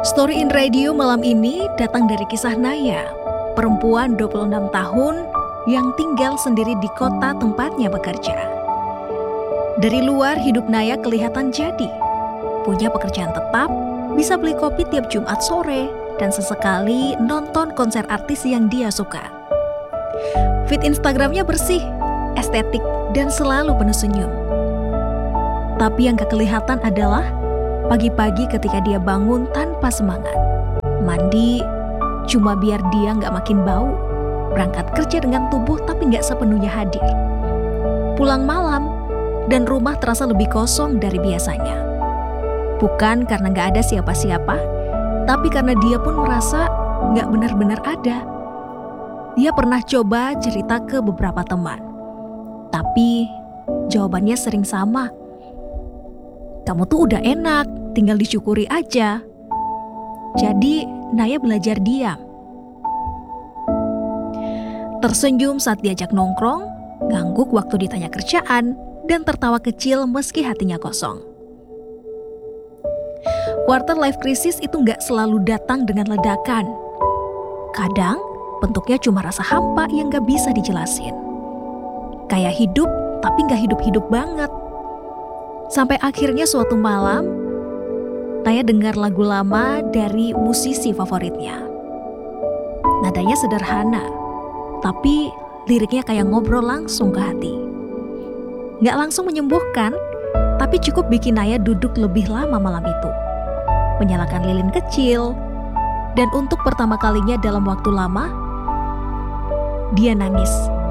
Story in Radio malam ini datang dari kisah Naya, perempuan 26 tahun yang tinggal sendiri di kota tempatnya bekerja. Dari luar hidup Naya kelihatan jadi, punya pekerjaan tetap, bisa beli kopi tiap Jumat sore, dan sesekali nonton konser artis yang dia suka. Feed Instagramnya bersih, estetik, dan selalu penuh senyum. Tapi yang gak kelihatan adalah pagi-pagi ketika dia bangun tanpa semangat. Mandi cuma biar dia gak makin bau. Berangkat kerja dengan tubuh tapi gak sepenuhnya hadir. Pulang malam dan rumah terasa lebih kosong dari biasanya. Bukan karena gak ada siapa-siapa, tapi karena dia pun merasa gak benar-benar ada. Dia pernah coba cerita ke beberapa teman, tapi jawabannya sering sama. Kamu tuh udah enak, tinggal disyukuri aja. Jadi Naya belajar diam. Tersenyum saat diajak nongkrong, ngangguk waktu ditanya kerjaan, dan tertawa kecil meski hatinya kosong. Quarter life crisis itu gak selalu datang dengan ledakan. Kadang bentuknya cuma rasa hampa yang gak bisa dijelasin. Kayak hidup tapi gak hidup-hidup banget. Sampai akhirnya suatu malam, Naya dengar lagu lama dari musisi favoritnya. Nadanya sederhana, tapi liriknya kayak ngobrol langsung ke hati. Gak langsung menyembuhkan, tapi cukup bikin Naya duduk lebih lama malam itu. Menyalakan lilin kecil, dan untuk pertama kalinya dalam waktu lama, dia nangis.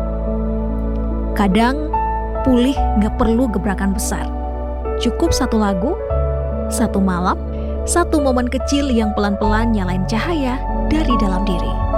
Kadang pulih gak perlu gebrakan besar. Cukup satu lagu, satu malam, satu momen kecil yang pelan-pelan nyalain cahaya dari dalam diri.